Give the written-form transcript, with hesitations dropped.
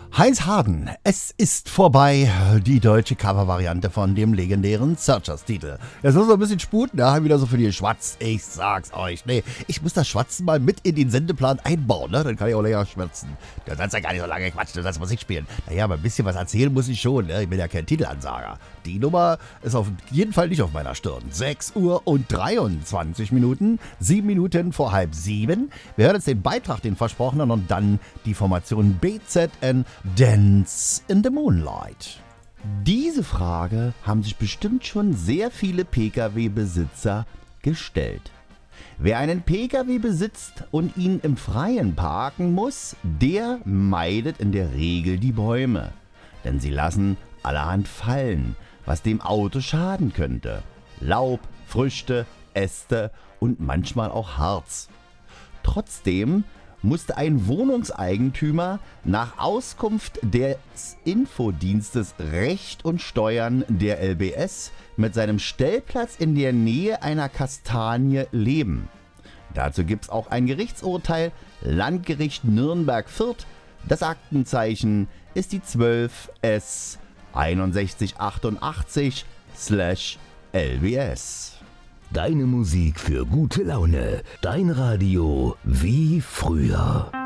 Heinz Harden, es ist vorbei, die deutsche Covervariante von dem legendären Searchers-Titel. Jetzt muss noch ein bisschen sputen, da wieder so für die Schwatz. Ich sag's euch, nee, ich muss das Schwatzen mal mit in den Sendeplan einbauen, ne? Dann kann ich auch länger schwätzen. Du sollst ja gar nicht so lange quatschen, du sollst Musik spielen. Naja, aber ein bisschen was erzählen muss ich schon, ne? Ich bin ja kein Titelansager. Die Nummer ist auf jeden Fall nicht auf meiner Stirn. 6 Uhr und 23 Minuten, 7 Minuten vor 6:30. Wir hören jetzt den Beitrag, den versprochenen, und dann die Formation BZN Dance in the Moonlight. Diese Frage haben sich bestimmt schon sehr viele Pkw-Besitzer gestellt. Wer einen Pkw besitzt und ihn im Freien parken muss, der meidet in der Regel die Bäume. Denn sie lassen allerhand fallen, was dem Auto schaden könnte. Laub, Früchte, Äste und manchmal auch Harz. Trotzdem musste ein Wohnungseigentümer nach Auskunft des Infodienstes Recht und Steuern der LBS mit seinem Stellplatz in der Nähe einer Kastanie leben. Dazu gibt es auch ein Gerichtsurteil, Landgericht Nürnberg-Fürth. Das Aktenzeichen ist die 12S 6188/LBS. Deine Musik für gute Laune. Dein Radio wie früher.